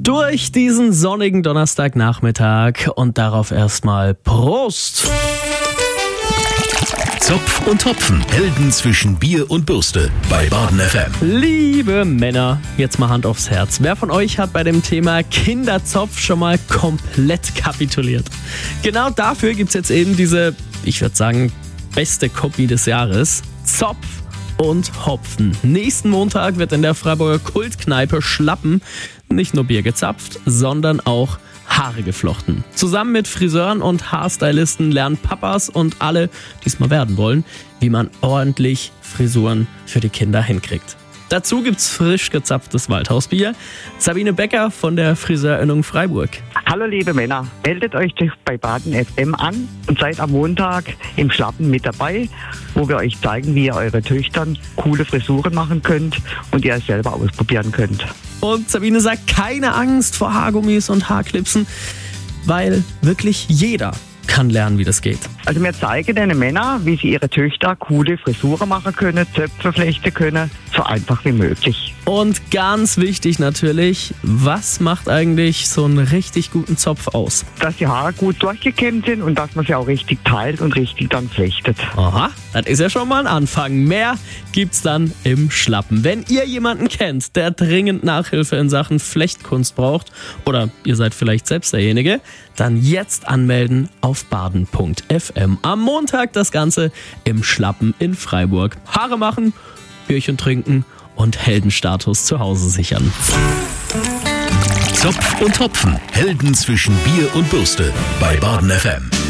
durch diesen sonnigen Donnerstagnachmittag und darauf erstmal Prost! Zopf und Hopfen, Helden zwischen Bier und Bürste bei Baden FM. Liebe Männer, jetzt mal Hand aufs Herz. Wer von euch hat bei dem Thema Kinderzopf schon mal komplett kapituliert? Genau dafür gibt's jetzt eben diese, ich würde sagen, beste Kombi des Jahres. Zopf und Hopfen. Nächsten Montag wird in der Freiburger Kultkneipe Schlappen nicht nur Bier gezapft, sondern auch Haare geflochten. Zusammen mit Friseuren und Haarstylisten lernen Papas und alle, die es mal werden wollen, wie man ordentlich Frisuren für die Kinder hinkriegt. Dazu gibt's frisch gezapftes Waldhausbier. Sabine Becker von der Friseurinnung Freiburg. Hallo liebe Männer, meldet euch bei Baden FM an und seid am Montag im Schlappen mit dabei, wo wir euch zeigen, wie ihr eure Töchtern coole Frisuren machen könnt und ihr es selber ausprobieren könnt. Und Sabine sagt, keine Angst vor Haargummis und Haarclipsen, weil wirklich jeder kann lernen, wie das geht. Also wir zeigen den Männern, wie sie ihre Töchter coole Frisuren machen können, Zöpfe flechten können, so einfach wie möglich. Und ganz wichtig natürlich, was macht eigentlich so einen richtig guten Zopf aus? Dass die Haare gut durchgekämmt sind und dass man sie auch richtig teilt und richtig dann flechtet. Aha, das ist ja schon mal ein Anfang. Mehr gibt's dann im Schlappen. Wenn ihr jemanden kennt, der dringend Nachhilfe in Sachen Flechtkunst braucht oder ihr seid vielleicht selbst derjenige, dann jetzt anmelden auf baden.fm. Am Montag das Ganze im Schlappen in Freiburg. Haare machen, Bierchen trinken und Heldenstatus zu Hause sichern. Zopf und Hopfen, Helden zwischen Bier und Bürste bei Baden FM.